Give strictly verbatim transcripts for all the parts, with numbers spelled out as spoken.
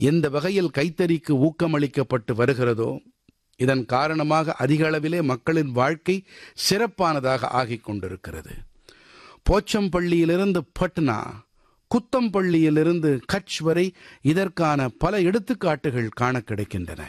எந்த வகையில் கைத்தறிக்கு ஊக்கமளிக்கப்பட்டு வருகிறதோ இதன் காரணமாக அதிக அளவிலே மக்களின் வாழ்க்கை சிறப்பானதாக ஆகிக் கொண்டிருக்கிறது. போச்சம்பள்ளியிலிருந்து பட்னா, குத்தம்பள்ளியிலிருந்து கட்ச் வரை இதற்கான பல எடுத்துக்காட்டுகள் காண கிடைக்கின்றன.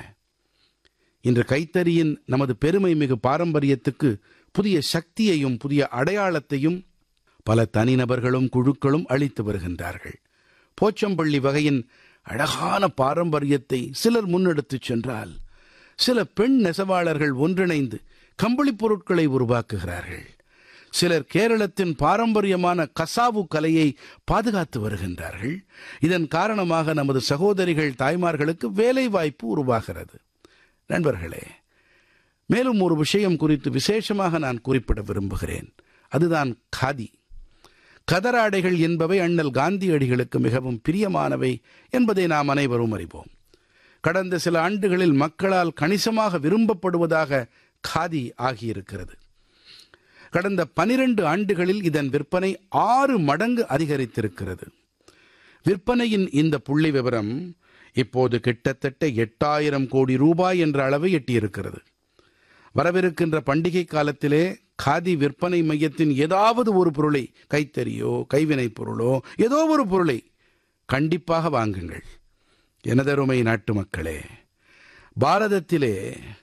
இன்று கைத்தறியின் நமது பெருமை மிகு பாரம்பரியத்துக்கு புதிய சக்தியையும் புதிய அடையாளத்தையும் பல தனிநபர்களும் குழுக்களும் அளித்து வருகின்றார்கள். போச்சம்பள்ளி வகையின் அழகான பாரம்பரியத்தை சிலர் முன்னெடுத்துச் சென்றால், சில பெண் நெசவாளர்கள் ஒன்றிணைந்து கம்பளிப் பொருட்களை உருவாக்குகிறார்கள். சிலர் கேரளத்தின் பாரம்பரியமான கசாவு கலையை பாதுகாத்து வருகின்றார்கள். இதன் காரணமாக நமது சகோதரிகள் தாய்மார்களுக்கு வேலை வாய்ப்பு உருவாகிறது. நண்பர்களே, மேலும் ஒரு விஷயம் குறித்து விசேஷமாக நான் குறிப்பிட விரும்புகிறேன். அதுதான் காதி. கதராடைகள் என்பவை அண்ணல் காந்தியடிகளுக்கு மிகவும் பிரியமானவை என்பதை நாம் அனைவரும் அறிவோம். கடந்த சில ஆண்டுகளில் மக்களால் கணிசமாக விரும்பப்படுவதாக காதி ஆகியிருக்கிறது. கடந்த பனிரெண்டு ஆண்டுகளில் இதன் விற்பனை ஆறு மடங்கு அதிகரித்திருக்கிறது. விற்பனையின் இந்த புள்ளி விவரம் இப்போது கிட்டத்தட்ட எட்டாயிரம் கோடி ரூபாய் என்ற அளவை எட்டியிருக்கிறது. வரவிருக்கின்ற பண்டிகை காலத்திலே காதி விற்பனை மையத்தின் ஏதாவது ஒரு பொருளை, கைத்தறியோ கைவினைப் பொருளோ ஏதோ ஒரு பொருளை கண்டிப்பாக வாங்குங்கள். எனதருமை நாட்டு மக்களே, பாரதத்திலே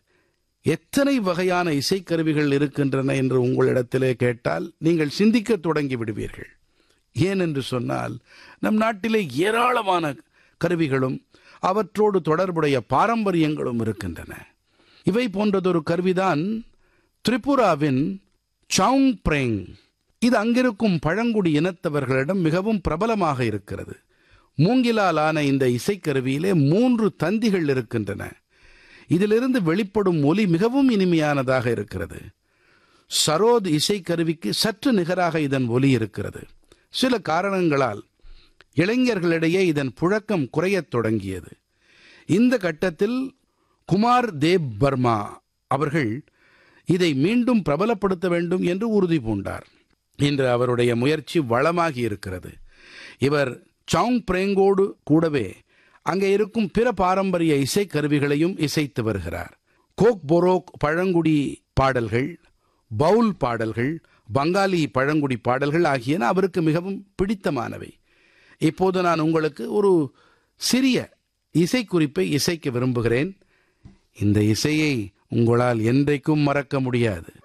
எத்தனை வகையான இசைக்கருவிகள் இருக்கின்றன என்று உங்களிடத்திலே கேட்டால் நீங்கள் சிந்திக்க தொடங்கி விடுவீர்கள். ஏனென்று சொன்னால், நம் நாட்டிலே ஏராளமான கருவிகளும் அவற்றோடு தொடர்புடைய பாரம்பரியங்களும் இருக்கின்றன. இவை போன்றதொரு கருவிதான் திரிபுராவின் சவுங் பிரேங். இது அங்கிருக்கும் பழங்குடி இனத்தவர்களிடம் மிகவும் பிரபலமாக இருக்கிறது. மூங்கிலால் ஆன இந்த இசைக்கருவியிலே மூன்று தந்திகள் இருக்கின்றன. இதிலிருந்து வெளிப்படும் ஒலி மிகவும் இனிமையானதாக இருக்கிறது. சரோத் இசைக்கருவிக்கு சற்று நிகராக இதன் ஒலி இருக்கிறது. சில காரணங்களால் இளைஞர்களிடையே இதன் புழக்கம் குறையத் தொடங்கியது. இந்த கட்டத்தில் குமார் தேவ் பர்மா அவர்கள் இதை மீண்டும் பிரபலப்படுத்த வேண்டும் என்று உறுதி பூண்டார். இன்று அவருடைய முயற்சி வளமாகி இருக்கிறது. இவர் சவுங் பிரேங்கோடு கூடவே அங்கே இருக்கும் பிற பாரம்பரிய இசைக்கருவிகளையும் இசைத்து வருகிறார். கோக் போரோக் பழங்குடி பாடல்கள், பவுல் பாடல்கள், பங்காலி பழங்குடி பாடல்கள் ஆகியன அவருக்கு மிகவும் பிடித்தமானவை. இப்போது நான் உங்களுக்கு ஒரு சிறிய இசைக்குறிப்பை இசைக்க விரும்புகிறேன். இந்த இசையை உங்களால் என்றைக்கும் மறக்க முடியாது.